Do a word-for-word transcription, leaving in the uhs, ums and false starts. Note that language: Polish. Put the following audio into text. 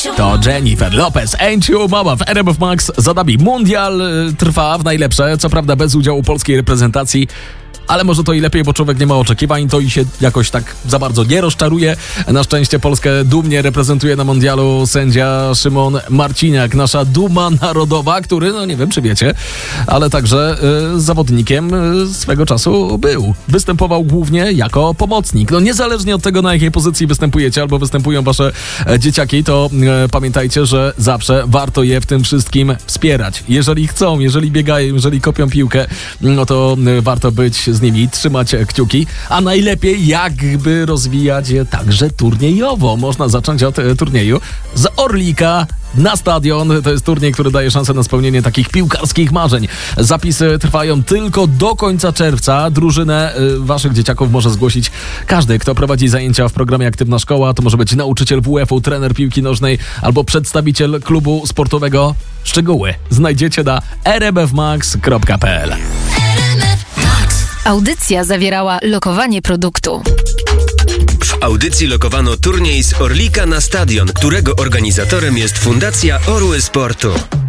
To Jennifer Lopez, Ain't You Mama w R M F Max. Za nami mundial y, trwa w najlepsze, co prawda bez udziału polskiej reprezentacji. Ale może to i lepiej, bo człowiek nie ma oczekiwań, to i się jakoś tak za bardzo nie rozczaruje. Na szczęście Polskę dumnie reprezentuje na mundialu sędzia Szymon Marciniak, nasza duma narodowa, który, no nie wiem czy wiecie, ale także y, zawodnikiem y, swego czasu był. Występował głównie jako pomocnik. No niezależnie od tego, na jakiej pozycji występujecie albo występują wasze e, dzieciaki, to y, pamiętajcie, że zawsze warto je w tym wszystkim wspierać. Jeżeli chcą, jeżeli biegają, jeżeli kopią piłkę, no to y, warto być z nimi, trzymać kciuki, a najlepiej jakby rozwijać je także turniejowo. Można zacząć od turnieju z Orlika na stadion. To jest turniej, który daje szansę na spełnienie takich piłkarskich marzeń. Zapisy trwają tylko do końca czerwca. Drużynę y, waszych dzieciaków może zgłosić każdy, kto prowadzi zajęcia w programie Aktywna Szkoła. To może być nauczyciel W F u, trener piłki nożnej albo przedstawiciel klubu sportowego. Szczegóły znajdziecie na r m f max kropka p l. Audycja zawierała lokowanie produktu. W audycji lokowano turniej z Orlika na stadion, którego organizatorem jest Fundacja Orły Sportu.